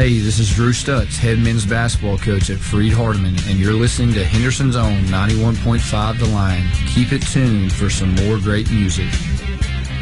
Hey, this is Drew Stutz, head men's basketball coach at Freed Hardeman, and you're listening to Henderson's Own 91.5 The Line. Keep it tuned for some more great music.